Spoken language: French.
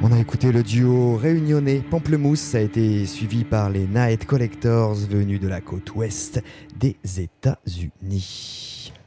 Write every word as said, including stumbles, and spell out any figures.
On a écouté le duo réunionnais Pamplemousse, ça a été suivi par les Night Collectors venus de la côte ouest des États-Unis.